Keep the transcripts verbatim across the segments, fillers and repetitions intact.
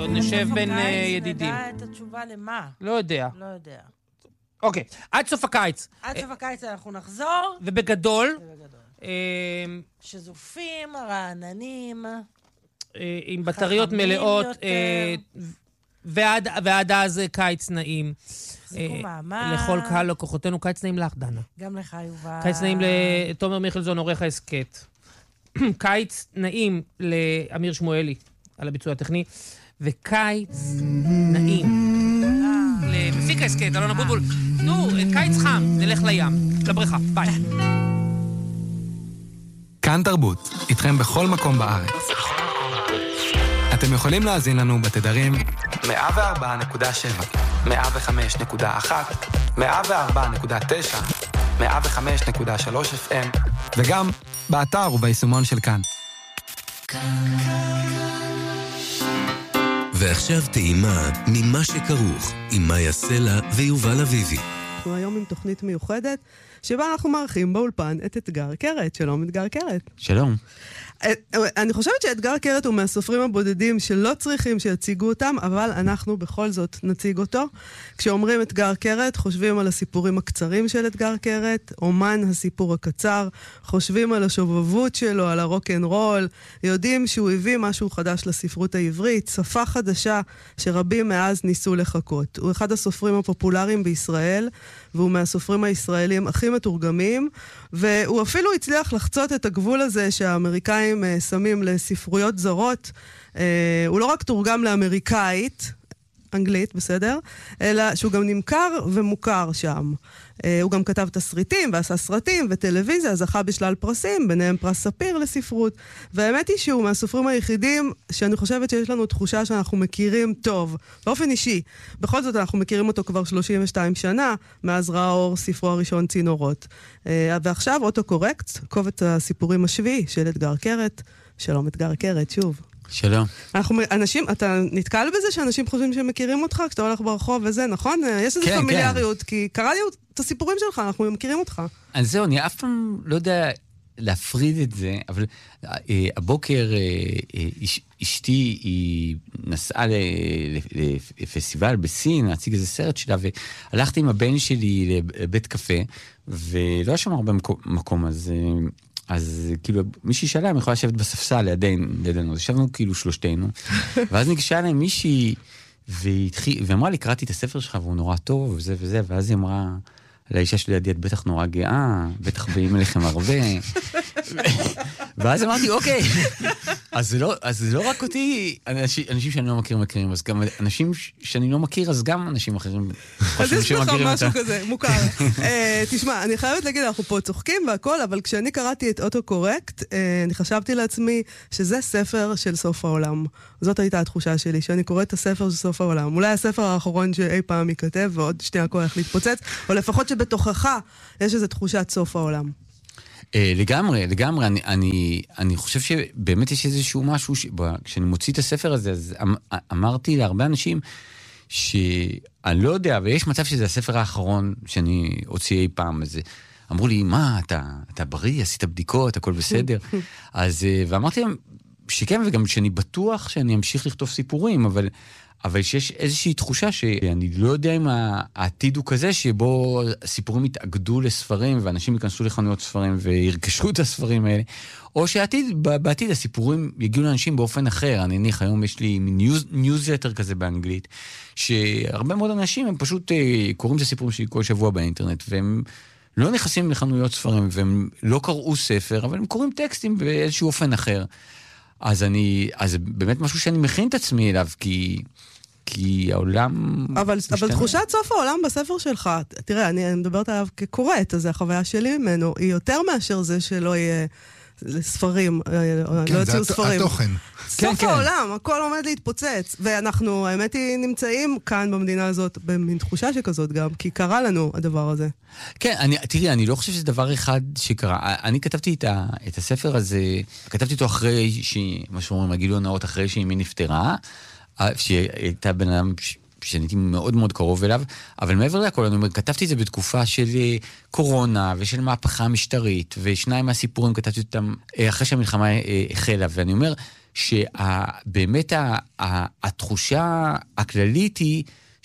נשב בין ידידים. נדע את התשובה למה? לא יודע. לא יודע. אוקיי, עד סוף הקיץ. עד סוף הקיץ אנחנו נחזור. ובגדול. ובגדול. שזופים, רעננים. עם בטריות מלאות. ועד אז קיץ נעים. לכל קהל לקוחותינו, קיץ נעים לך, דנה. גם לך, יובל. קיץ נעים לתומר מיכלזון, עורך ההסקט. קיץ נעים לאמיר שמואלי, על הביצוע הטכני, וקיץ נעים למפיק ההסקט, אלון אבוטבול. נו, קיץ חם, נלך לים, לבריכה, ביי. כאן תרבות, איתכם בכל מקום בארץ. אתם יכולים להאזין לנו בתדרים מאה וארבע נקודה שבע, מאה וחמש נקודה אחת, מאה וארבע נקודה תשע, מאה וחמש נקודה שלוש אף אם, וגם באתר וביישומון של כאן. ועכשיו טעימה ממה שכרוך עם מאיה סלע ויובל אביבי. אנחנו היום עם תוכנית מיוחדת שבה אנחנו מארחים באולפן את אתגר קרת. שלום אתגר קרת. שלום. אני חושבת שאתגר קרת הוא מהסופרים הבודדים שלא צריכים שיציגו אותם, אבל אנחנו בכל זאת נציג אותו. כשאומרים אתגר קרת, חושבים על הסיפורים הקצרים של אתגר קרת, אומן הסיפור הקצר, חושבים על השובבות שלו, על הרוק אנד רול, יודעים שהוא הביא משהו חדש לספרות העברית, שפה חדשה שרבים מאז ניסו לחכות. הוא אחד הסופרים הפופולריים בישראל, והוא מהסופרים הישראלים הכי מתורגמים, והוא אפילו הצליח לחצות את הגבול הזה שהאמריקאים uh, שמים לספרויות זרות. Uh, הוא לא רק תורגם לאמריקאית, אנגלית, בסדר? אלא שהוא גם נמכר ומוכר שם. Uh, הוא גם כתב תסריטים ועשה סרטים וטלוויזיה, זכה בשלל פרסים, ביניהם פרס ספיר לספרות. והאמת היא שהוא מהסופרים היחידים שאני חושבת שיש לנו תחושה שאנחנו מכירים טוב, באופן אישי. בכל זאת אנחנו מכירים אותו כבר שלושים ושתיים שנה, מאז ראה אור ספרו הראשון צינורות. Uh, ועכשיו אוטו-קורקט, קובץ הסיפורים השביעי של אתגר קרת. שלום אתגר קרת, שוב. שלום. אנחנו, אנשים, אתה נתקל בזה שאנשים חושבים שהם מכירים אותך כשאתה הולך ברחוב וזה, נכון? יש איזו כן, פמיליאריות, כן. כי קרא לי את הסיפורים שלך, אנחנו מכירים אותך. אז זהו, אני אף פעם לא יודע להפריד את זה, אבל אה, הבוקר אה, אה, אשתי היא נסעה לפסטיבל בסין, להציג איזה סרט שלה, והלכתי עם הבן שלי לבית קפה, ולא היה שם הרבה מקום, אז... אה, אז כאילו, מישהי שאלה, אני יכולה לשבת בספסל לידינו, אז ישבנו כאילו שלושתנו, ואז ניגשה להם מישהי, ואמרה לי, קראתי את הספר שלך, והוא נורא טוב, וזה וזה, ואז היא אמרה, לאישה שלי לידי, את בטח נורא גאה, בטח באים אליכם הרבה, ואז אמרתי, אוקיי, אז זה לא, אז זה לא רק אותי, אנשים, אנשים שאני לא מכיר מכירים, אז גם אנשים שאני לא מכיר, אז גם אנשים אחרים חושבים שמכירים אותה. אז יש לך משהו כזה, מוכר. תשמע, אני חייבת להגיד, אנחנו פה צוחקים והכל, אבל כשאני קראתי את אוטו-קורקט, אני חשבתי לעצמי שזה ספר של סוף העולם. זאת הייתה התחושה שלי, שאני קוראת את הספר של סוף העולם. אולי הספר האחרון שאי פעם ייכתב, ועוד שנייה הכל הולך להתפוצץ, או לפחות שבתוכך יש איזו תחושת סוף העולם. לגמרי, לגמרי. אני, אני, אני חושב שבאמת יש איזשהו משהו, כשאני מוציא את הספר הזה, אז אמרתי להרבה אנשים שאני לא יודע, ויש מצב שזה הספר האחרון שאני הוציא אי פעם, אז אמרו לי, מה, אתה, אתה בריא, עשית בדיקות, הכל בסדר. אז, ואמרתי להם שכן, וגם שאני בטוח שאני אמשיך לכתוב סיפורים, אבל... אבל שיש איזושהי תחושה שאני לא יודע אם העתיד הוא כזה שבו סיפורים יתאגדו לספרים ואנשים ייכנסו לחנויות ספרים וירכשו את הספרים האלה, או שהעתיד, בעתיד הסיפורים יגיעו לאנשים באופן אחר. אני ניח, היום יש לי ניוז, ניוזלטר כזה באנגלית, שהרבה מאוד אנשים הם פשוט קוראים את הסיפורים שלי כל שבוע באינטרנט, והם לא נכנסים לחנויות ספרים, והם לא קראו ספר, אבל הם קוראים טקסטים באיזשהו אופן אחר. אז אני, אז באמת משהו שאני מכין את עצמי אליו, כי, כי העולם... אבל, אבל תחושת סוף העולם בספר שלך, תראה, אני מדברת עליו כקוראת, אז החוויה שלי ממנו היא יותר מאשר זה שלא יהיה לספרים, כן, לא יוציאו ספרים. התוכן. סוף כן, העולם, כן. הכל עומד להתפוצץ, ואנחנו, האמת היא, נמצאים כאן במדינה הזאת, במין תחושה שכזאת גם, כי קרה לנו הדבר הזה. כן, אני, תראי, אני לא חושב שזה דבר אחד שקרה. אני כתבתי את, ה, את הספר הזה, כתבתי אותו אחרי, ש, מה שאומרים, הגילוי הנאות, אחרי שאימי נפטרה, שהייתה בן אדם שאני הייתי מאוד מאוד קרוב אליו, אבל מעבר לכל, אני אומר, כתבתי את זה בתקופה של קורונה ושל מהפכה משטרית, ושניים מהסיפורים כתבתי אותם אחרי שהמלחמה החלה, ואני אומר שבאמת התחושה הכללית היא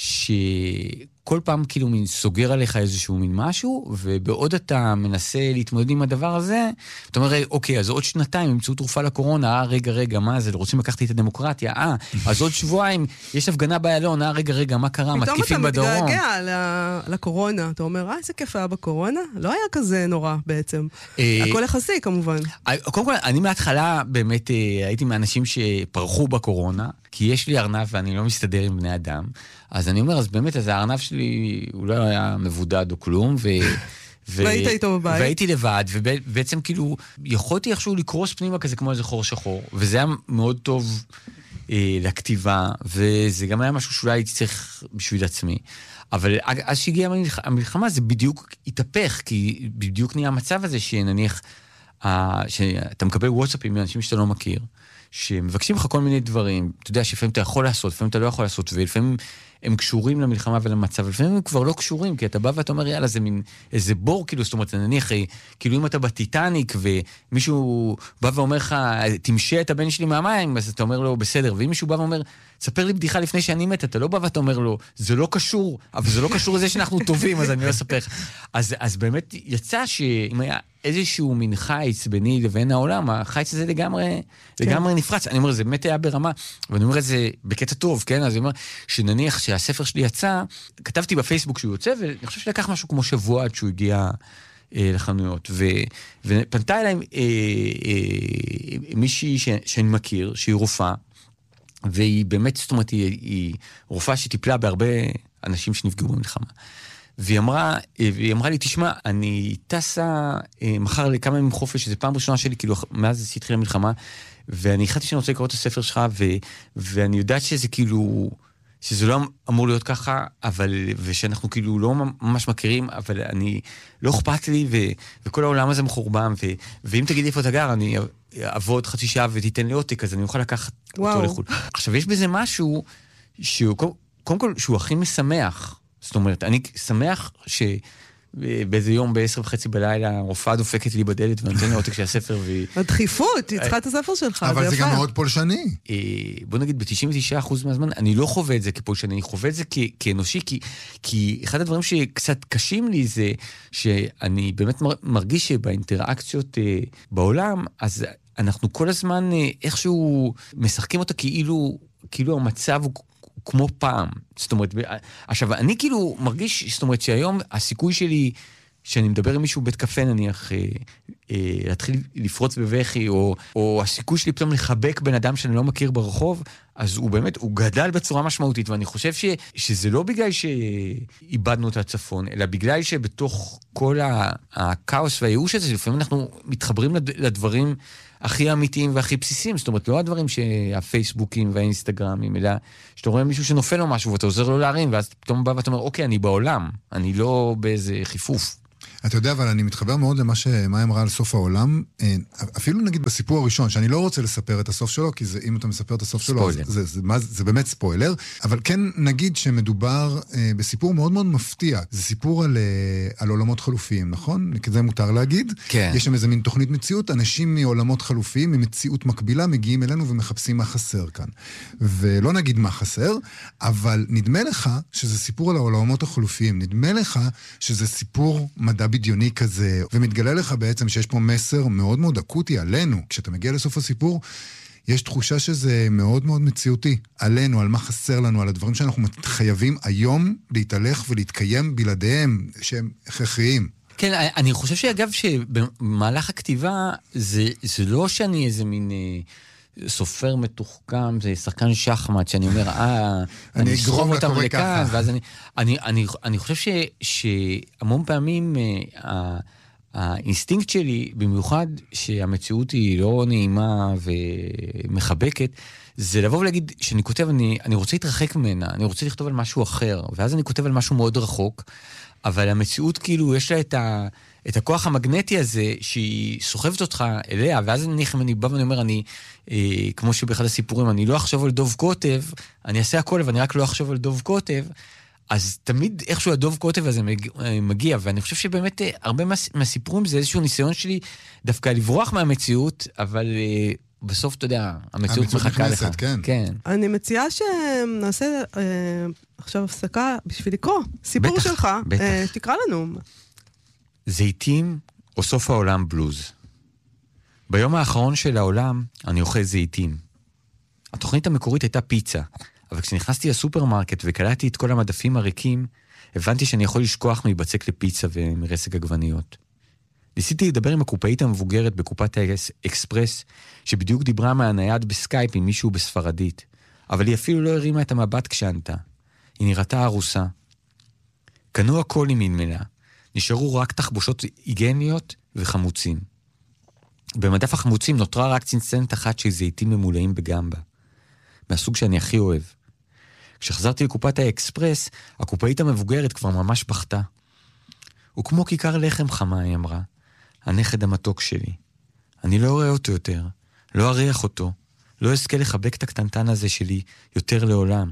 שכל פעם כאילו מין סוגר עליך איזשהו מין משהו, ובעוד אתה מנסה להתמודד עם הדבר הזה, אתה אומר, אוקיי, אז עוד שנתיים ימצאו תרופה לקורונה, אה, רגע, רגע, מה זה, רוצים לקחת את הדמוקרטיה, אה, אז עוד שבועיים יש הפגנה באלון, אה, רגע, רגע, מה קרה, מתקיפים בדרום. פתאום אתה מתגעגע לקורונה, אתה אומר, אה, איזה כיף היה בקורונה? לא היה כזה נורא בעצם. הכל יחסי, כמובן. קודם כל, אני מההתחלה באמת הייתי מהאנשים שפרחו בקורונה, כי יש לי ארנב ואני לא מסתדר עם בני אדם. אז אני אומר, אז באמת, אז הארנב שלי, הוא לא היה מבודד או כלום, ו... והיית איתו בבית. והייתי לבד, ובעצם כאילו, יכולתי איכשהו לקרוס פנימה כזה כמו איזה חור שחור, וזה היה מאוד טוב אה, לכתיבה, וזה גם היה משהו שאולי הייתי צריך בשביל עצמי. אבל אז שהגיעה המלחמה, זה בדיוק התהפך, כי בדיוק נהיה המצב הזה שנניח, אה, שאתה מקבל וואטסאפים מאנשים שאתה לא מכיר, שמבקשים לך כל מיני דברים, אתה יודע שלפעמים אתה יכול לעשות, לפעמים אתה לא יכול לעשות, ולפעמים הם קשורים למלחמה ולמצב, ולפעמים הם כבר לא קשורים, כי אתה בא ואתה אומר, יאללה, זה מין איזה בור, כאילו, זאת אומרת, נניח, כאילו אם אתה בטיטניק, ומישהו בא ואומר לך, תמשה את הבן שלי מהמים, אז אתה אומר לו, בסדר, ואם מישהו בא ואומר, ספר לי בדיחה לפני שאני מת, אתה לא בא ואתה אומר לו, זה לא קשור, אבל זה לא קשור לזה שאנחנו טובים, אז אני לא אספר לך. אז, אז באמת יצא שאם היה איזשהו מין חיץ ביני לבין העולם, החיץ הזה לגמרי, כן. לגמרי נפרץ. אני אומר, זה באמת היה ברמה, ואני אומר את זה בקטע טוב, כן? אז אני אומר, שנניח שהספר שלי יצא, כתבתי בפייסבוק שהוא יוצא, ואני חושב שלקח משהו כמו שבוע עד שהוא הגיע אה, לחנויות. ו, ופנתה אליי אה, אה, מישהי ש, שאני מכיר, שהיא רופאה, והיא באמת, זאת אומרת, היא, היא רופאה שטיפלה בהרבה אנשים שנפגעו במלחמה. והיא אמרה, והיא אמרה לי, תשמע, אני טסה מחר לכמה ימים חופש, שזו פעם ראשונה שלי, כאילו, מאז התחילה המלחמה, ואני החלטתי שאני רוצה לקרוא את הספר שלך, ו, ואני יודעת שזה כאילו, שזה לא אמור להיות ככה, אבל, ושאנחנו כאילו לא ממש מכירים, אבל אני, לא אכפת לי, ו, וכל העולם הזה מחורבן, ו, ואם תגידי איפה אתה גר, אני אעבוד חצי שעה ותיתן לי עותק, אז אני אוכל לקחת וואו. אותו לחול. עכשיו, יש בזה משהו, שהוא, קודם כל, שהוא הכי משמח, זאת אומרת, אני שמח שבאיזה יום בעשר וחצי בלילה רופאה דופקת לי בדלת ונותן לי עותק של הספר והיא... הדחיפות, היא צריכה את הספר שלך, אבל זה גם מאוד פולשני. בוא נגיד, ב-תשעים ותשעה אחוז מהזמן, אני לא חווה את זה כפולשני, אני חווה את זה כאנושי, כי אחד הדברים שקצת קשים לי זה שאני באמת מרגיש שבאינטראקציות בעולם, אז אנחנו כל הזמן איכשהו משחקים אותה כאילו המצב הוא... כמו פעם. זאת אומרת, עכשיו, אני כאילו מרגיש, זאת אומרת, שהיום הסיכוי שלי, שאני מדבר עם מישהו בית קפה, נניח, אה, אה, להתחיל לפרוץ בבכי, או, או הסיכוי שלי פתאום לחבק בן אדם שאני לא מכיר ברחוב, אז הוא באמת, הוא גדל בצורה משמעותית, ואני חושב ש, שזה לא בגלל שאיבדנו את הצפון, אלא בגלל שבתוך כל הכאוס והייאוש הזה, לפעמים אנחנו מתחברים לדברים הכי אמיתיים והכי בסיסיים, זאת אומרת, לא הדברים שהפייסבוקים והאינסטגרמים, אלא שאתה רואה מישהו שנופל לו משהו, ואתה עוזר לו להרים, ואז פתאום בא ואתה אומר, אוקיי, אני בעולם, אני לא באיזה חיפוף. אתה יודע, אבל אני מתחבר מאוד למה שמה אמרה על סוף העולם, אפילו נגיד בסיפור הראשון, שאני לא רוצה לספר את הסוף שלו, כי זה, אם אתה מספר את הסוף שלו, זה, זה, זה, זה, זה באמת ספוילר, אבל כן נגיד שמדובר אה, בסיפור מאוד מאוד מפתיע, זה סיפור על, אה, על עולמות חלופיים, נכון? כזה מותר להגיד. כן. יש שם איזה מין תוכנית מציאות, אנשים מעולמות חלופיים, ממציאות מקבילה, מגיעים אלינו ומחפשים מה חסר כאן. ולא נגיד מה חסר, אבל נדמה לך שזה סיפור על העולמות החלופיים, נדמה לך שזה סיפור מדע בדיוני כזה, ומתגלה לך בעצם שיש פה מסר מאוד מאוד אקוטי עלינו. כשאתה מגיע לסוף הסיפור, יש תחושה שזה מאוד מאוד מציאותי. עלינו, על מה חסר לנו, על הדברים שאנחנו חייבים היום להתהלך ולהתקיים בלעדיהם, שהם הכרחיים. כן, אני חושב שאגב שבמהלך הכתיבה, זה, זה לא שאני איזה מין... סופר מתוחכם, זה שחקן שחמט, שאני אומר, אה, אני אגרום אותם לכאן, ואז אני, אני, אני, אני חושב ש, שהמון פעמים, אה, האינסטינקט שלי, במיוחד שהמציאות היא לא נעימה ומחבקת, זה לבוא ולהגיד שאני כותב, אני, אני רוצה להתרחק ממנה, אני רוצה לכתוב על משהו אחר, ואז אני כותב על משהו מאוד רחוק, אבל המציאות כאילו יש לה את ה... את הכוח המגנטי הזה, שהיא סוחבת אותך אליה, ואז נניח אם אני בא ואני אומר, אני, אה, כמו שבאחד הסיפורים, אני לא אחשוב על דוב קוטב, אני אעשה הכל, ואני רק לא אחשוב על דוב קוטב, אז תמיד איכשהו הדוב קוטב הזה מגיע, ואני חושב שבאמת הרבה מהסיפורים זה איזשהו ניסיון שלי דווקא לברוח מהמציאות, אבל אה, בסוף, אתה יודע, המציאות מחכה לך. כן. כן. אני מציעה שנעשה אה, עכשיו הפסקה בשביל לקרוא. סיפור בטח, שלך, בטח. אה, תקרא לנו. זיתים או סוף העולם בלוז. ביום האחרון של העולם אני אוכל זיתים. התוכנית המקורית הייתה פיצה, אבל כשנכנסתי לסופרמרקט וקלעתי את כל המדפים הריקים, הבנתי שאני יכול לשכוח מבצק לפיצה ומרסק עגבניות. ניסיתי לדבר עם הקופאית המבוגרת בקופת האקספרס, שבדיוק דיברה מהנייד בסקייפ עם מישהו בספרדית, אבל היא אפילו לא הרימה את המבט כשענתה. היא נראתה ארוסה. קנו הכל עם מלמלה. נשארו רק תחבושות היגניות וחמוצים. במדף החמוצים נותרה רק צנצנת אחת של זיתים ממולאים בגמבה. מהסוג שאני הכי אוהב. כשחזרתי לקופת האקספרס, הקופאית המבוגרת כבר ממש בכתה. הוא כמו כיכר לחם חמה, היא אמרה. הנכד המתוק שלי. אני לא רואה אותו יותר. לא אריח אותו. לא אזכה לחבק את הקטנטן הזה שלי יותר לעולם.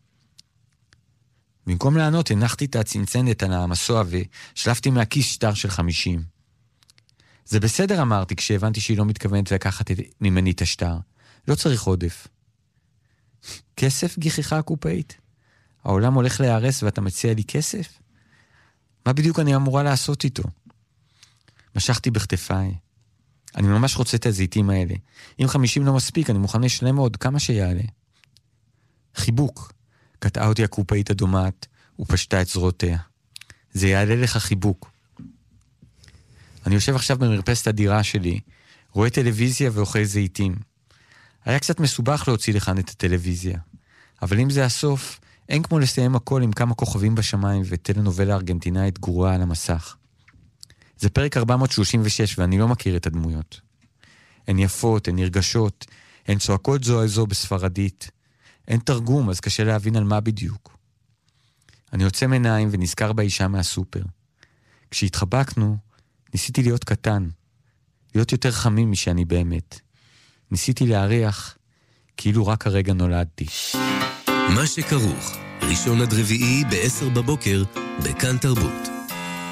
במקום לענות, הנחתי את הצנצנת על המסוע ושלפתי מהכיס שטר של חמישים. זה בסדר, אמרתי, כשהבנתי שהיא לא מתכוונת לקחת ממני את השטר. לא צריך עודף. כסף, גיחיכה הקופאית? העולם הולך להיהרס ואתה מציע לי כסף? מה בדיוק אני אמורה לעשות איתו? משכתי בכתפיי. אני ממש רוצה את הזיתים האלה. אם חמישים לא מספיק, אני מוכן לשלם עוד כמה שיעלה. חיבוק. קטעה אותי הקופאית הדומעת ופשטה את זרועותיה. זה יעלה לך חיבוק. אני יושב עכשיו במרפסת הדירה שלי, רואה טלוויזיה ואוכל זיתים. היה קצת מסובך להוציא לכאן את הטלוויזיה. אבל אם זה הסוף, אין כמו לסיים הכל עם כמה כוכבים בשמיים וטלנובלה ארגנטינאית גרועה על המסך. זה פרק ארבע מאות שלושים ושש ואני לא מכיר את הדמויות. הן יפות, הן נרגשות, הן צועקות זו איזו בספרדית. אין תרגום, אז קשה להבין על מה בדיוק. אני יוצא מעיניים ונזכר באישה מהסופר. כשהתחבקנו, ניסיתי להיות קטן, להיות יותר חמים משאני באמת. ניסיתי להריח, כאילו רק הרגע נולדתי. מה שכרוך, ראשון עד רביעי בעשר בבוקר, בכאן תרבות.